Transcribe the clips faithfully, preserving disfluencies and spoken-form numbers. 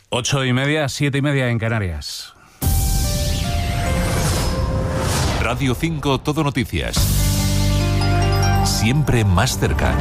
Ocho y media, siete y media en Canarias. Radio cinco Todo Noticias. Siempre más cerca.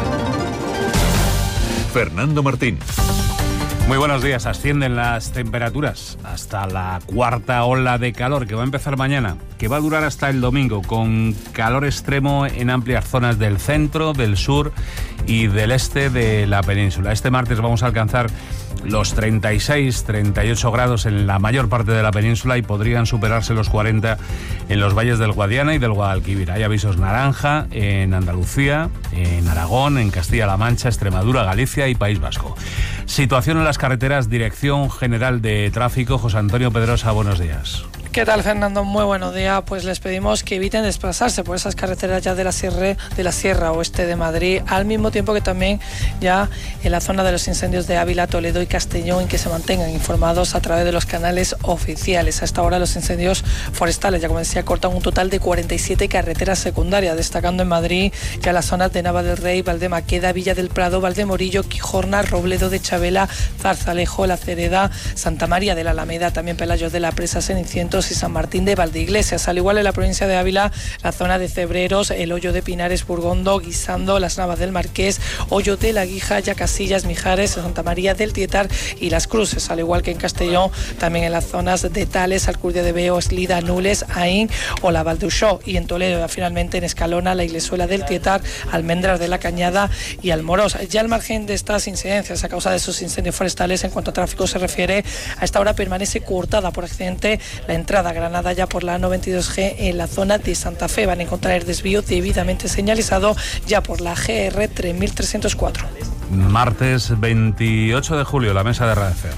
Fernando Martín. Muy buenos días. Ascienden las temperaturas hasta la cuarta ola de calor que va a empezar mañana, que va a durar hasta el domingo, con calor extremo en amplias zonas del centro, del sur y del este de la península. Este martes vamos a alcanzar los treinta y seis, treinta y ocho grados en la mayor parte de la península y podrían superarse los cuarenta en los valles del Guadiana y del Guadalquivir. Hay avisos naranja en Andalucía, en Aragón, en Castilla-La Mancha, Extremadura, Galicia y País Vasco. Situación en las carreteras, Dirección General de Tráfico. José Antonio Pedrosa, buenos días. ¿Qué tal, Fernando? Muy buenos días. Pues les pedimos que eviten desplazarse por esas carreteras ya de la sierra, de la Sierra Oeste de Madrid, al mismo tiempo que también ya en la zona de los incendios de Ávila, Toledo y Castellón, que se mantengan informados a través de los canales oficiales. A esta hora los incendios forestales, ya como decía, cortan un total de cuarenta y siete carreteras secundarias, destacando en Madrid ya las zonas de Nava del Rey, Valdemaqueda, Villa del Prado, Valdemorillo, Quijorna, Robledo de Chabela, Zarzalejo, La Cereda, Santa María de la Alameda, también Pelayos de la Presa, Cenicientos y San Martín de Valdeiglesias. Al igual en la provincia de Ávila, la zona de Cebreros, el Hoyo de Pinares, Burgondo, Guisando, las Navas del Marqués, Hoyo de la Guija, Yacasillas, Mijares, Santa María del Tietar y Las Cruces. Al igual que en Castellón, también en las zonas de Tales, Alcurdia de Veo, Eslida, Nules, Aín o la Valduxó. Y en Toledo, finalmente en Escalona, la Iglesuela del Tietar, Almendras de la Cañada y Almorós. Ya al margen de estas incidencias a causa de esos incendios forestales, en cuanto a tráfico se refiere, a esta hora permanece cortada por accidente la entrada a Granada ya por la A noventa y dos G en la zona de Santa Fe. Van a encontrar el desvío debidamente señalizado ya por la G R tres mil trescientos cuatro. Martes veintiocho de julio, la mesa de redacción.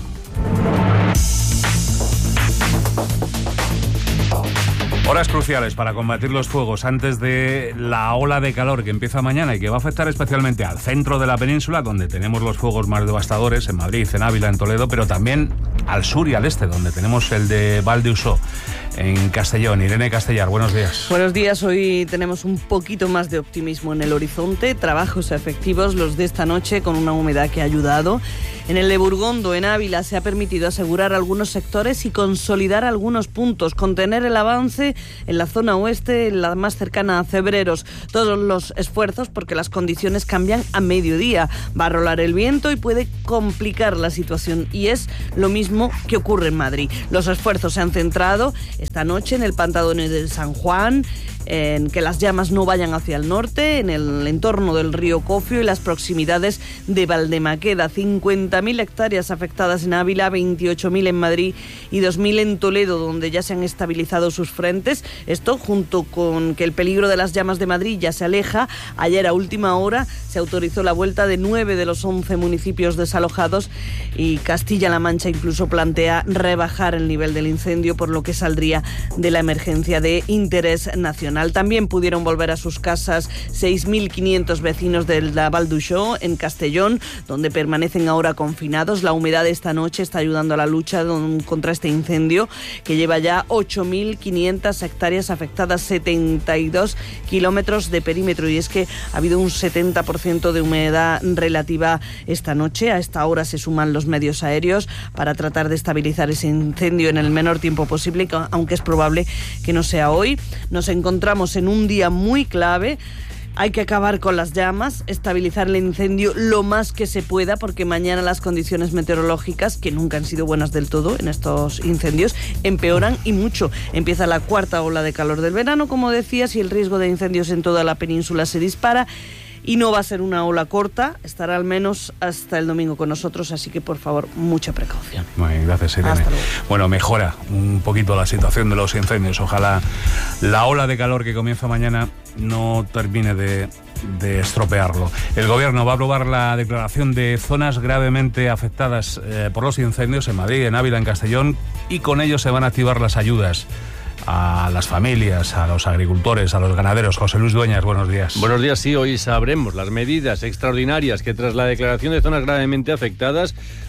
Horas cruciales para combatir los fuegos antes de la ola de calor que empieza mañana y que va a afectar especialmente al centro de la península, donde tenemos los fuegos más devastadores, en Madrid, en Ávila, en Toledo, pero también al sur y al este, donde tenemos el de Valdeusó, en Castellón. Irene Castellar, buenos días. Buenos días. Hoy tenemos un poquito más de optimismo en el horizonte. Trabajos efectivos los de esta noche con una humedad que ha ayudado. En el de Burgondo, en Ávila, se ha permitido asegurar algunos sectores y consolidar algunos puntos, contener el avance en la zona oeste, en la más cercana a Cebreros. Todos los esfuerzos porque las condiciones cambian a mediodía. Va a rolar el viento y puede complicar la situación. Y es lo mismo que ocurre en Madrid. Los esfuerzos se han centrado esta noche en el Pantano de San Juan, en que las llamas no vayan hacia el norte, en el entorno del río Cofio y las proximidades de Valdemaqueda. cincuenta mil hectáreas afectadas en Ávila, veintiocho mil en Madrid y dos mil en Toledo, donde ya se han estabilizado sus frentes. Esto junto con que el peligro de las llamas de Madrid ya se aleja. Ayer a última hora se autorizó la vuelta de nueve de los once municipios desalojados y Castilla-La Mancha incluso plantea rebajar el nivel del incendio, por lo que saldría de la emergencia de interés nacional. También pudieron volver a sus casas seis mil quinientos vecinos de la Valduxó en Castellón, donde permanecen ahora confinados. La humedad de esta noche está ayudando a la lucha contra este incendio, que lleva ya ocho mil quinientas hectáreas afectadas, setenta y dos kilómetros de perímetro. Y es que ha habido un setenta por ciento de humedad relativa esta noche. A esta hora se suman los medios aéreos para tratar de estabilizar ese incendio en el menor tiempo posible, aunque es probable que no sea hoy. Nos encontramos en un día muy clave. Hay que acabar con las llamas, estabilizar el incendio lo más que se pueda, porque mañana las condiciones meteorológicas, que nunca han sido buenas del todo en estos incendios, empeoran y mucho. Empieza la cuarta ola de calor del verano, como decías, y el riesgo de incendios en toda la península se dispara. Y no va a ser una ola corta, estará al menos hasta el domingo con nosotros, así que por favor, mucha precaución. Muy bien, gracias, Irene. Hasta luego. Bueno, mejora un poquito la situación de los incendios. Ojalá la ola de calor que comienza mañana no termine de, de estropearlo. El Gobierno va a aprobar la declaración de zonas gravemente afectadas eh, por los incendios en Madrid, en Ávila, en Castellón, y con ello se van a activar las ayudas a las familias, a los agricultores, a los ganaderos. José Luis Dueñas, buenos días. Buenos días, sí, hoy sabremos las medidas extraordinarias que tras la declaración de zonas gravemente afectadas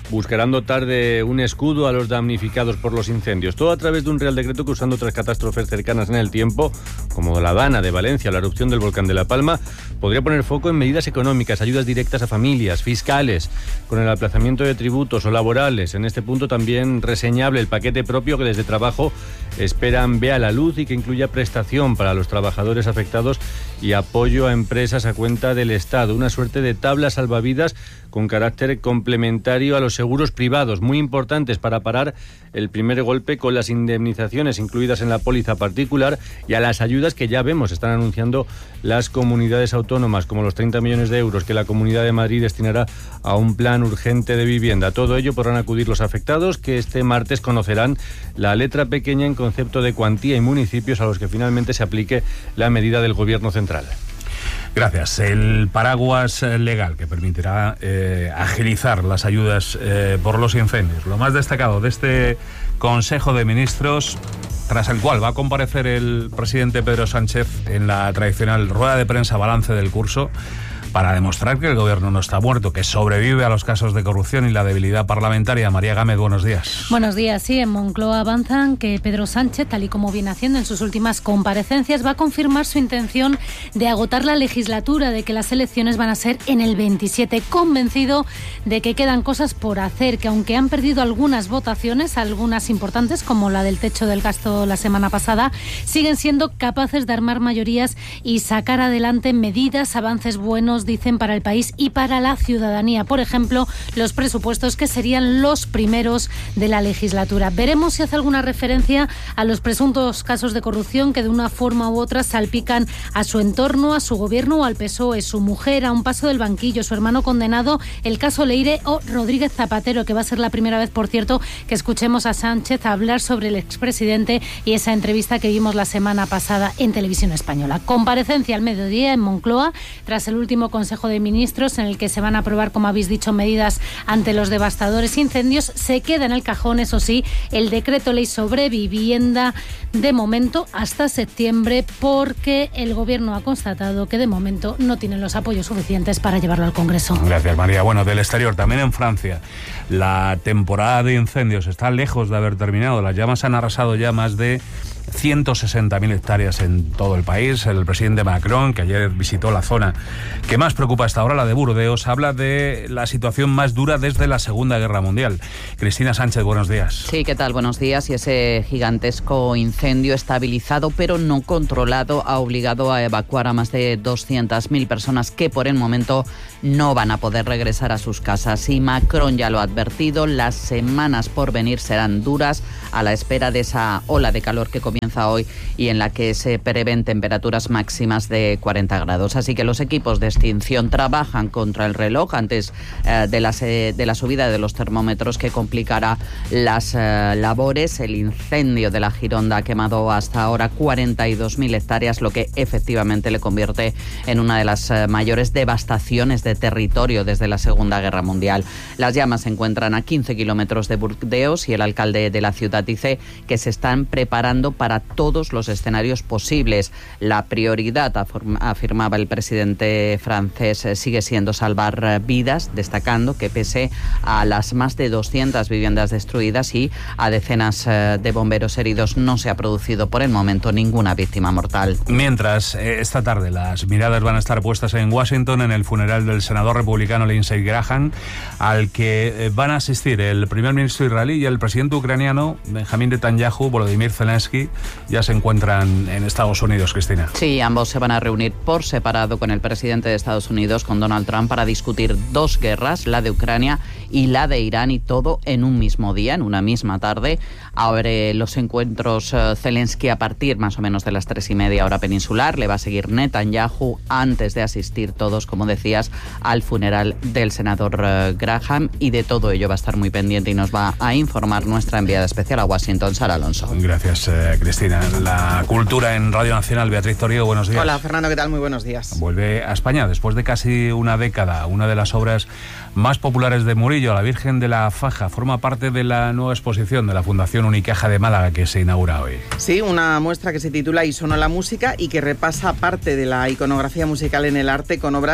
buscarán dotar de un escudo a los damnificados por los incendios. Todo a través de un Real Decreto que, usando otras catástrofes cercanas en el tiempo, como la Dana de Valencia o la erupción del volcán de La Palma, podría poner foco en medidas económicas, ayudas directas a familias, fiscales, con el aplazamiento de tributos o laborales. En este punto también reseñable el paquete propio que desde Trabajo esperan vea la luz y que incluya prestación para los trabajadores afectados y apoyo a empresas a cuenta del Estado. Una suerte de tabla salvavidas con carácter complementario a los seguros privados, muy importantes para parar el primer golpe, con las indemnizaciones incluidas en la póliza particular y a las ayudas que ya vemos están anunciando las comunidades autónomas, como los treinta millones de euros que la Comunidad de Madrid destinará a un plan urgente de vivienda. Todo ello podrán acudir los afectados, que este martes conocerán la letra pequeña en concepto de cuantía y municipios a los que finalmente se aplique la medida del Gobierno central. Gracias. El paraguas legal que permitirá eh, agilizar las ayudas eh, por los incendios. Lo más destacado de este Consejo de Ministros, tras el cual va a comparecer el presidente Pedro Sánchez en la tradicional rueda de prensa balance del curso, para demostrar que el gobierno no está muerto, que sobrevive a los casos de corrupción y la debilidad parlamentaria. María Gámez, buenos días. Buenos días. Sí, en Moncloa avanzan que Pedro Sánchez, tal y como viene haciendo en sus últimas comparecencias, va a confirmar su intención de agotar la legislatura, de que las elecciones van a ser en el veintisiete, convencido de que quedan cosas por hacer, que aunque han perdido algunas votaciones, algunas importantes, como la del techo del gasto la semana pasada, siguen siendo capaces de armar mayorías y sacar adelante medidas, avances buenos, dicen, para el país y para la ciudadanía. Por ejemplo, los presupuestos, que serían los primeros de la legislatura. Veremos si hace alguna referencia a los presuntos casos de corrupción que de una forma u otra salpican a su entorno, a su gobierno o al P S O E, su mujer a un paso del banquillo, su hermano condenado, el caso Leire o Rodríguez Zapatero, que va a ser la primera vez, por cierto, que escuchemos a Sánchez hablar sobre el expresidente y esa entrevista que vimos la semana pasada en Televisión Española. Comparecencia al mediodía en Moncloa, tras el último Consejo de Ministros, en el que se van a aprobar, como habéis dicho, medidas ante los devastadores incendios. Se queda en el cajón, eso sí, el decreto ley sobre vivienda, de momento hasta septiembre, porque el Gobierno ha constatado que de momento no tienen los apoyos suficientes para llevarlo al Congreso. Gracias, María. Bueno, del exterior, también en Francia, la temporada de incendios está lejos de haber terminado. Las llamas han arrasado ya más de ciento sesenta mil hectáreas en todo el país. El presidente Macron, que ayer visitó la zona que más preocupa hasta ahora, la de Burdeos, habla de la situación más dura desde la Segunda Guerra Mundial. Cristina Sánchez, buenos días. Sí, ¿qué tal? Buenos días. Y ese gigantesco incendio estabilizado pero no controlado ha obligado a evacuar a más de doscientas mil personas que por el momento no van a poder regresar a sus casas. Y Macron ya lo ha advertido, las semanas por venir serán duras a la espera de esa ola de calor que comienza hoy y en la que se prevén temperaturas máximas de cuarenta grados. Así que los equipos de extinción trabajan contra el reloj antes eh, de, la, eh, de la subida de los termómetros, que complicará las eh, labores. El incendio de la Gironda ha quemado hasta ahora cuarenta y dos mil hectáreas, lo que efectivamente le convierte en una de las eh, mayores devastaciones de territorio desde la Segunda Guerra Mundial. Las llamas se encuentran a quince kilómetros de Burdeos y el alcalde de la ciudad dice que se están preparando para todos los escenarios posibles. La prioridad, afirmaba el presidente francés, sigue siendo salvar vidas, destacando que pese a las más de doscientas viviendas destruidas y a decenas de bomberos heridos, no se ha producido por el momento ninguna víctima mortal. Mientras, esta tarde las miradas van a estar puestas en Washington en el funeral del senador republicano Lindsey Graham, al que van a asistir el primer ministro israelí y el presidente ucraniano Benjamín Netanyahu. Volodymyr Zelensky ya se encuentran en Estados Unidos, Cristina. Sí, ambos se van a reunir por separado con el presidente de Estados Unidos, con Donald Trump, para discutir dos guerras, la de Ucrania y la de Irán, y todo en un mismo día, en una misma tarde. Abre los encuentros uh, Zelensky a partir más o menos de las tres y media hora peninsular. Le va a seguir Netanyahu antes de asistir todos, como decías, al funeral del senador uh, Graham, y de todo ello va a estar muy pendiente y nos va a informar nuestra enviada especial a Washington, Sara Alonso. Gracias, eh, Cristina. La cultura en Radio Nacional, Beatriz Toriego, buenos días. Hola, Fernando, ¿qué tal? Muy buenos días. Vuelve a España después de casi una década. Una de las obras más populares de Murillo, La Virgen de la Faja, forma parte de la nueva exposición de la Fundación Unicaja de Málaga, que se inaugura hoy. Sí, una muestra que se titula Y sonó la música y que repasa parte de la iconografía musical en el arte, con obras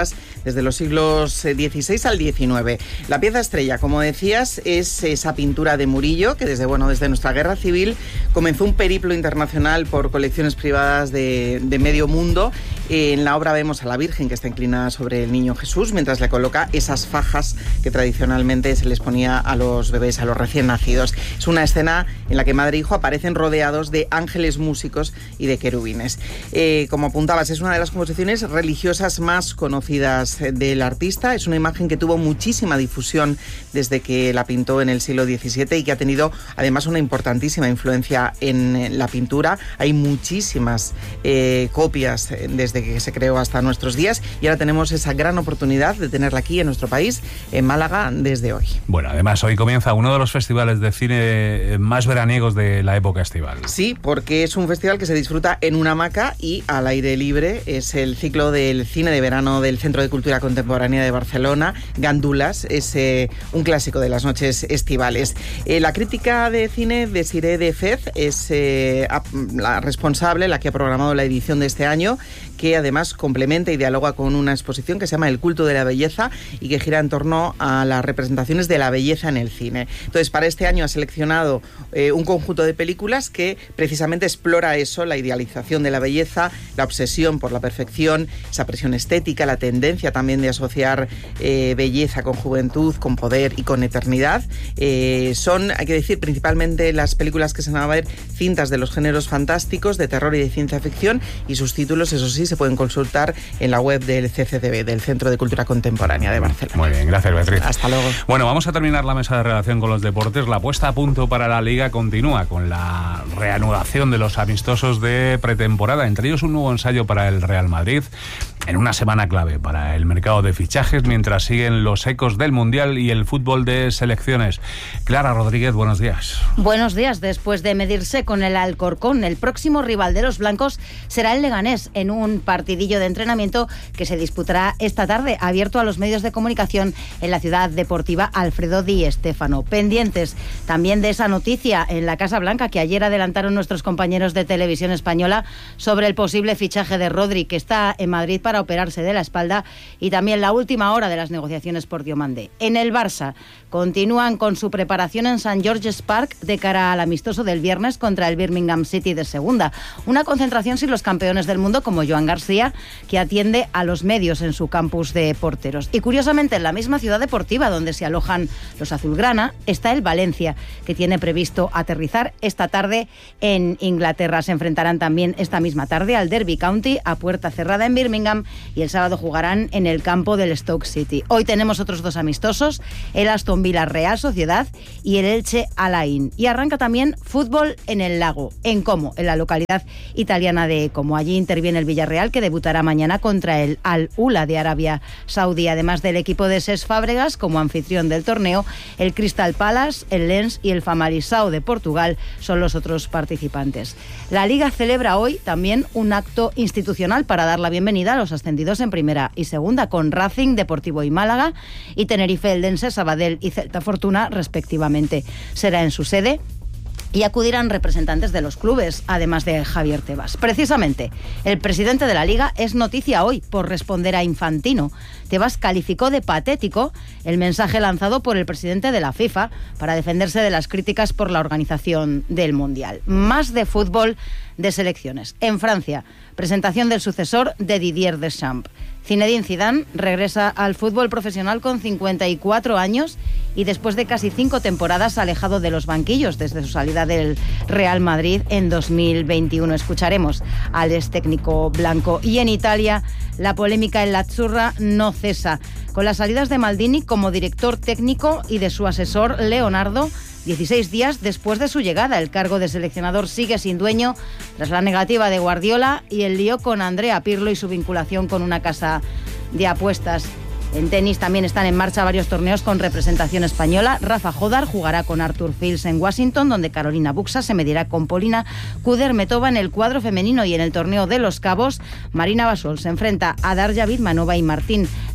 desde los siglos dieciséis al diecinueve. La pieza estrella, como decías, es esa pintura de Murillo, que desde, bueno, desde nuestra guerra civil comenzó un periplo internacional por colecciones privadas de, de medio mundo. En la obra vemos a la Virgen que está inclinada sobre el niño Jesús mientras le coloca esas fajas que tradicionalmente se les ponía a los bebés, a los recién nacidos. Es una escena en la que madre e hijo aparecen rodeados de ángeles músicos y de querubines. Eh, como apuntabas, es una de las composiciones religiosas más conocidas del artista. Es una imagen que tuvo muchísima difusión desde que la pintó en el siglo diecisiete y que ha tenido además una importantísima influencia en la pintura. Hay muchísimas eh, copias desde que se creó hasta nuestros días y ahora tenemos esa gran oportunidad de tenerla aquí en nuestro país, en Málaga, desde hoy. Bueno, además hoy comienza uno de los festivales de cine más veraniegos de la época estival. Sí, porque es un festival que se disfruta en una hamaca y al aire libre. Es el ciclo del cine de verano del Centro de Cultura Contemporánea de Barcelona, Gandulas. Es eh, un clásico de las noches estivales. Eh, la crítica de cine de Siré de Fez es eh, la responsable, la que ha programado la edición de este año, que además complementa y dialoga con una exposición que se llama El culto de la belleza y que gira en torno a las representaciones de la belleza en el cine. Entonces, para este año ha seleccionado eh, un conjunto de películas que precisamente explora eso, la idealización de la belleza, la obsesión por la perfección, esa presión estética, la tendencia también de asociar eh, belleza con juventud, con poder y con eternidad. Eh, son, hay que decir, principalmente las películas que se van a ver cintas de los géneros fantásticos, de terror y de ciencia ficción, y sus títulos, eso sí, se pueden consultar en la web del C C C B, del Centro de Cultura Contemporánea de Barcelona. Muy bien, gracias, Beatriz. Hasta luego. Bueno, vamos a terminar la mesa de redacción con los deportes. La puesta a punto para la Liga continúa con la reanudación de los amistosos de pretemporada, entre ellos un nuevo ensayo para el Real Madrid, en una semana clave para el mercado de fichajes, mientras siguen los ecos del Mundial y el fútbol de selecciones. Clara Rodríguez, buenos días. Buenos días. Después de medirse con el Alcorcón, el próximo rival de los blancos será el Leganés, en un partidillo de entrenamiento que se disputará esta tarde, abierto a los medios de comunicación en la ciudad deportiva Alfredo Di Stéfano. Pendientes también de esa noticia en la Casa Blanca que ayer adelantaron nuestros compañeros de Televisión Española sobre el posible fichaje de Rodri, que está en Madrid para operarse de la espalda, y también la última hora de las negociaciones por Diomandé. En el Barça continúan con su preparación en Saint George's Park de cara al amistoso del viernes contra el Birmingham City de segunda. Una concentración sin los campeones del mundo como Joan García, que atiende a los medios en su campus de porteros. Y curiosamente, en la misma ciudad deportiva donde se alojan los azulgrana está el Valencia, que tiene previsto aterrizar esta tarde en Inglaterra. Se enfrentarán también esta misma tarde al Derby County a puerta cerrada en Birmingham y el sábado jugarán en el campo del Stoke City. Hoy tenemos otros dos amistosos, el Aston Villa Real Sociedad y el Elche Alain. Y arranca también fútbol en el Lago, en Como, en la localidad italiana de Como. Allí interviene el Villarreal, que debutará mañana contra el Al-Ula de Arabia Saudí. Además del equipo de Cesc Fábregas como anfitrión del torneo, el Crystal Palace, el Lens y el Famalicão de Portugal son los otros participantes. La Liga celebra hoy también un acto institucional para dar la bienvenida a los ascendidos en primera y segunda, con Racing, Deportivo y Málaga, y Tenerife, Eldense, Sabadell y Celta Fortuna respectivamente. Será en su sede y acudirán representantes de los clubes, además de Javier Tebas. Precisamente, el presidente de la Liga es noticia hoy por responder a Infantino. Tebas calificó de patético el mensaje lanzado por el presidente de la FIFA para defenderse de las críticas por la organización del Mundial. Más de fútbol de selecciones. En Francia, presentación del sucesor de Didier Deschamps. Zinedine Zidane regresa al fútbol profesional con cincuenta y cuatro años y después de casi cinco temporadas alejado de los banquillos desde su salida del Real Madrid en dos mil veintiuno. Escucharemos al ex técnico blanco. Y en Italia, la polémica en la Azzurra no cesa, con las salidas de Maldini como director técnico y de su asesor Leonardo. dieciséis días después de su llegada, el cargo de seleccionador sigue sin dueño tras la negativa de Guardiola y el lío con Andrea Pirlo y su vinculación con una casa de apuestas. En tenis también están en marcha varios torneos con representación española. Rafa Jodar jugará con Arthur Fields en Washington, donde Carolina Buxa se medirá con Polina Kudermetova en el cuadro femenino, y en el torneo de Los Cabos, Marina Basol se enfrenta a Darja Vidmanova y Martín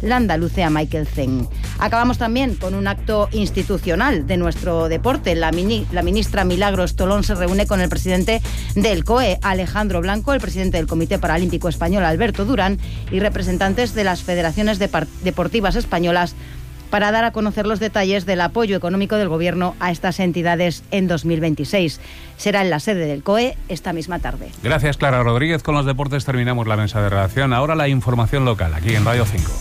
la andaluce Michael Zen. Acabamos también con un acto institucional de nuestro deporte. La, mini, la ministra Milagros Tolón se reúne con el presidente del C O E, Alejandro Blanco, el presidente del Comité Paralímpico Español, Alberto Durán, y representantes de las federaciones deportivas españolas para dar a conocer los detalles del apoyo económico del Gobierno a estas entidades en dos mil veintiséis. Será en la sede del C O E esta misma tarde. Gracias, Clara Rodríguez. Con los deportes terminamos la mesa de redacción. Ahora la información local, aquí en Radio cinco.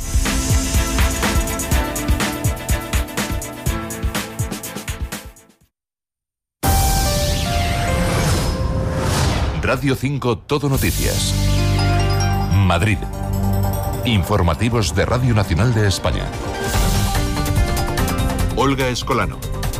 Radio cinco Todo Noticias. Madrid. Informativos de Radio Nacional de España. Olga Escolano.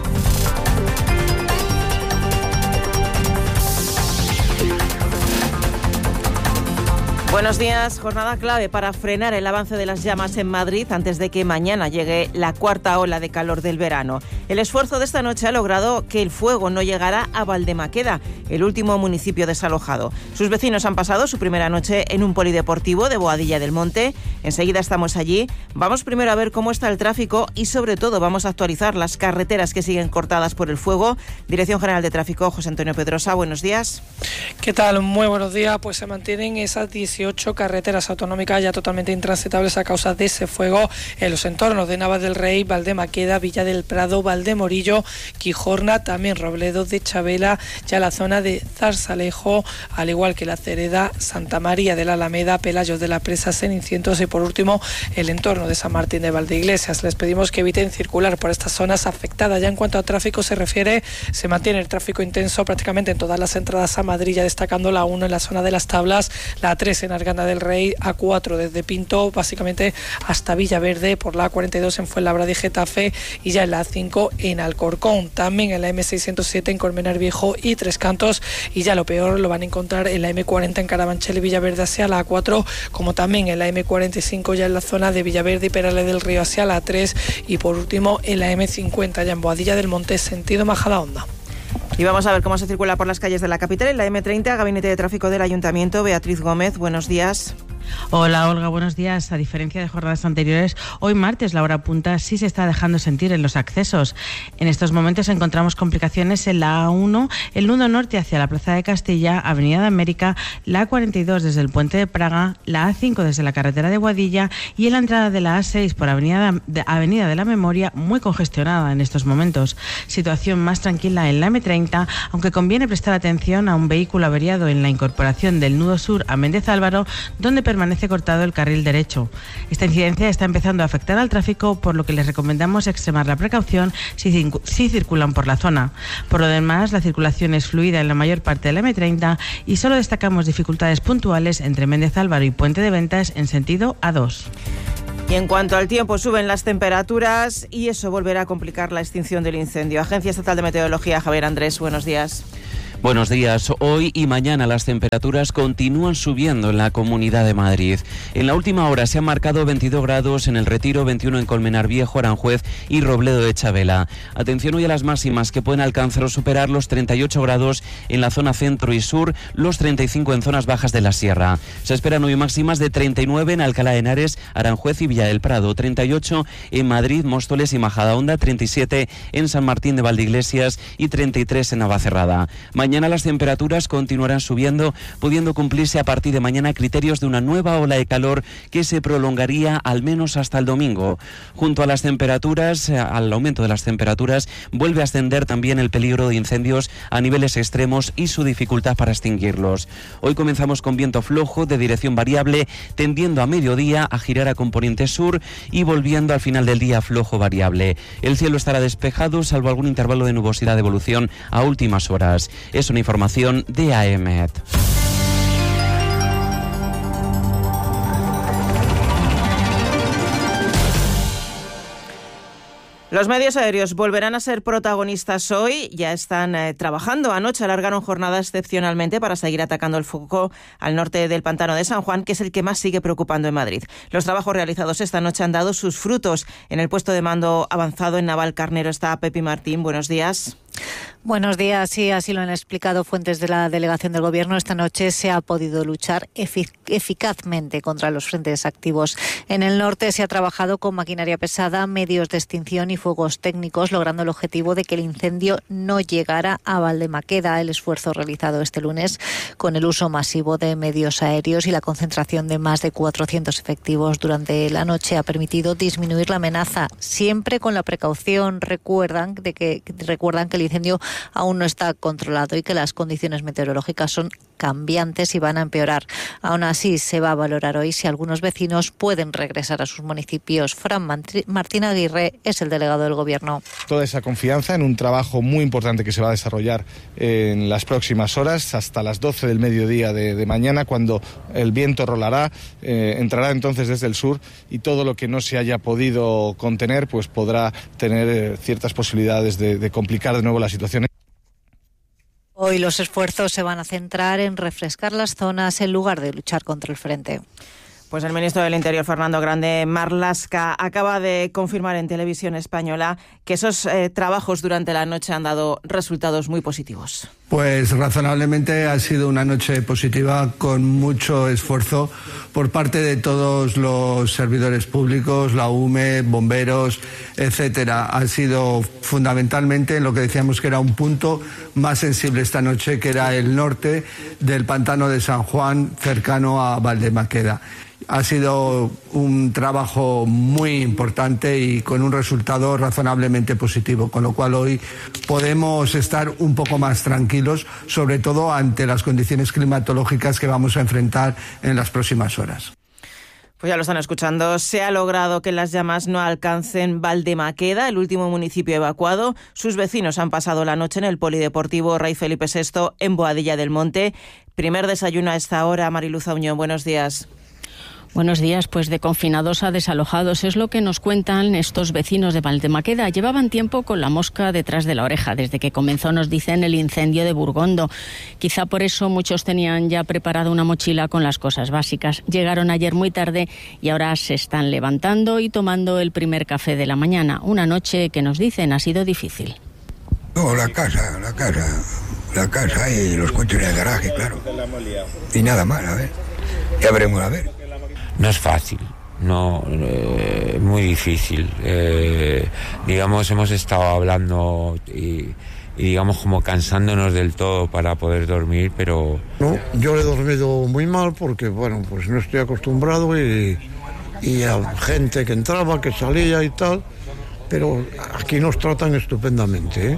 Buenos días. Jornada clave para frenar el avance de las llamas en Madrid antes de que mañana llegue la cuarta ola de calor del verano. El esfuerzo de esta noche ha logrado que el fuego no llegara a Valdemaqueda, el último municipio desalojado. Sus vecinos han pasado su primera noche en un polideportivo de Boadilla del Monte. Enseguida estamos allí. Vamos primero a ver cómo está el tráfico y sobre todo vamos a actualizar las carreteras que siguen cortadas por el fuego. Dirección General de Tráfico, José Antonio Pedrosa, buenos días. ¿Qué tal? Muy buenos días. Pues se mantienen esas dieciocho carreteras autonómicas ya totalmente intransitables a causa de ese fuego en los entornos de Navas del Rey, Valdemaqueda, Villa del Prado, Valdemorillo, Quijorna, también Robledo de Chabela, ya la zona de Zarzalejo, al igual que la Cereda, Santa María de la Alameda, Pelayos de la Presa, Cenicientos y por último el entorno de San Martín de Valdeiglesias. Les pedimos que eviten circular por estas zonas afectadas. Ya en cuanto a tráfico se refiere, se mantiene el tráfico intenso prácticamente en todas las entradas a Madrid, ya destacando la uno en la zona de las Tablas, la tres en Arganda del Rey, A cuatro desde Pinto básicamente hasta Villaverde, por la A cuarenta y dos en Fuenlabrada y Getafe y ya en la A cinco en Alcorcón, también en la eme seiscientos siete en Colmenar Viejo y Tres Cantos, y ya lo peor lo van a encontrar en la eme cuarenta en Carabanchel y Villaverde hacia la A cuatro, como también en la eme cuarenta y cinco ya en la zona de Villaverde y Perales del Río hacia la A tres y por último en la eme cincuenta ya en Boadilla del Monte sentido Majadahonda. Y vamos a ver cómo se circula por las calles de la capital. En la eme treinta, Gabinete de Tráfico del Ayuntamiento, Beatriz Gómez, buenos días. Hola Olga, buenos días. A diferencia de jornadas anteriores, hoy martes la hora punta sí se está dejando sentir en los accesos. En estos momentos encontramos complicaciones en la A uno, el nudo norte hacia la Plaza de Castilla, Avenida de América, la A cuarenta y dos desde el Puente de Praga, la A cinco desde la carretera de Boadilla y en la entrada de la A seis por Avenida de, Avenida de la Memoria, muy congestionada en estos momentos. Situación más tranquila en la eme treinta, aunque conviene prestar atención a un vehículo averiado en la incorporación del nudo sur a Méndez Álvaro, donde permanece cortado el carril derecho. Esta incidencia está empezando a afectar al tráfico, por lo que les recomendamos extremar la precaución si, si circulan por la zona. Por lo demás, la circulación es fluida en la mayor parte de la eme treinta y solo destacamos dificultades puntuales entre Méndez Álvaro y Puente de Ventas en sentido A dos. Y en cuanto al tiempo, suben las temperaturas y eso volverá a complicar la extinción del incendio. Agencia Estatal de Meteorología, Javier Andrés, buenos días. Buenos días. Hoy y mañana las temperaturas continúan subiendo en la Comunidad de Madrid. En la última hora se han marcado veintidós grados en El Retiro, veintiuno en Colmenar Viejo, Aranjuez y Robledo de Chabela. Atención hoy a las máximas que pueden alcanzar o superar los treinta y ocho grados en la zona centro y sur, los treinta y cinco en zonas bajas de la sierra. Se esperan hoy máximas de treinta y nueve en Alcalá de Henares, Aranjuez y Villa del Prado, treinta y ocho en Madrid, Móstoles y Majadahonda, treinta y siete en San Martín de Valdeiglesias y treinta y tres en Navacerrada. Mañana las temperaturas continuarán subiendo, pudiendo cumplirse a partir de mañana criterios de una nueva ola de calor que se prolongaría al menos hasta el domingo. Junto a las temperaturas, al aumento de las temperaturas, vuelve a ascender también el peligro de incendios a niveles extremos y su dificultad para extinguirlos. Hoy comenzamos con viento flojo de dirección variable, tendiendo a mediodía a girar a componente sur y volviendo al final del día flojo variable. El cielo estará despejado, salvo algún intervalo de nubosidad de evolución a últimas horas. Es una información de A E M E T. Los medios aéreos volverán a ser protagonistas hoy. Ya están eh, trabajando. Anoche alargaron jornada excepcionalmente para seguir atacando el foco al norte del pantano de San Juan, que es el que más sigue preocupando en Madrid. Los trabajos realizados esta noche han dado sus frutos. En el puesto de mando avanzado en Navalcarnero está Pepi Martín. Buenos días. Buenos días. Sí, así lo han explicado fuentes de la delegación del Gobierno. Esta noche se ha podido luchar efic- eficazmente contra los frentes activos. En el norte se ha trabajado con maquinaria pesada, medios de extinción y fuegos técnicos, logrando el objetivo de que el incendio no llegara a Valdemaqueda. El esfuerzo realizado este lunes con el uso masivo de medios aéreos y la concentración de más de cuatrocientos efectivos durante la noche ha permitido disminuir la amenaza, siempre con la precaución. Recuerdan de que recuerdan que el incendio aún no está controlado y que las condiciones meteorológicas son cambiantes y van a empeorar. Aún así, se va a valorar hoy si algunos vecinos pueden regresar a sus municipios. Fran Martín Aguirre es el delegado del Gobierno. Toda esa confianza en un trabajo muy importante que se va a desarrollar en las próximas horas, hasta las doce del mediodía de, de mañana, cuando el viento rolará, eh, entrará entonces desde el sur y todo lo que no se haya podido contener pues podrá tener eh, ciertas posibilidades de, de complicar de nuevo la situación. Hoy los esfuerzos se van a centrar en refrescar las zonas en lugar de luchar contra el frente. Pues el ministro del Interior, Fernando Grande Marlaska, acaba de confirmar en Televisión Española que esos eh, trabajos durante la noche han dado resultados muy positivos. Pues razonablemente ha sido una noche positiva con mucho esfuerzo por parte de todos los servidores públicos, la U M E, bomberos, etcétera. Ha sido fundamentalmente en lo que decíamos que era un punto más sensible esta noche, que era el norte del pantano de San Juan, cercano a Valdemaqueda. Ha sido un trabajo muy importante y con un resultado razonablemente positivo, con lo cual hoy podemos estar un poco más tranquilos, sobre todo ante las condiciones climatológicas que vamos a enfrentar en las próximas horas. Pues ya lo están escuchando, se ha logrado que las llamas no alcancen Valdemaqueda, el último municipio evacuado. Sus vecinos han pasado la noche en el Polideportivo Rey Felipe sexto en Boadilla del Monte. Primer desayuno a esta hora, Mariluz Auñón, buenos días. Buenos días, pues de confinados a desalojados es lo que nos cuentan estos vecinos de Valdemaqueda. Llevaban tiempo con la mosca detrás de la oreja desde que comenzó, nos dicen, el incendio de Burgondo. Quizá por eso muchos tenían ya preparada una mochila con las cosas básicas. Llegaron ayer muy tarde y ahora se están levantando y tomando el primer café de la mañana. Una noche que nos dicen ha sido difícil. No, la casa, la casa, la casa y los coches en el garaje, claro. Y nada más, a ver. Ya veremos, a ver. No es fácil, no, eh, muy difícil. Eh, digamos, hemos estado hablando y, y digamos como cansándonos del todo para poder dormir, pero... No, yo he dormido muy mal porque, bueno, pues no estoy acostumbrado y, y a gente que entraba, que salía y tal, pero aquí nos tratan estupendamente, ¿eh?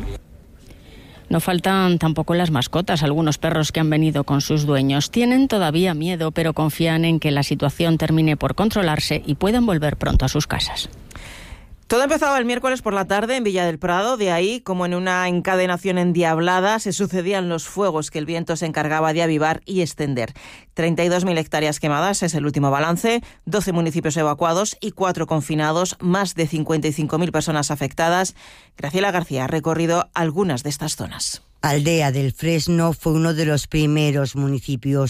No faltan tampoco las mascotas, algunos perros que han venido con sus dueños. Tienen todavía miedo, pero confían en que la situación termine por controlarse y puedan volver pronto a sus casas. Todo empezaba el miércoles por la tarde en Villa del Prado. De ahí, como en una encadenación endiablada, se sucedían los fuegos que el viento se encargaba de avivar y extender. treinta y dos mil hectáreas quemadas es el último balance, doce municipios evacuados y cuatro confinados, más de cincuenta y cinco mil personas afectadas. Graciela García ha recorrido algunas de estas zonas. Aldea del Fresno fue uno de los primeros municipios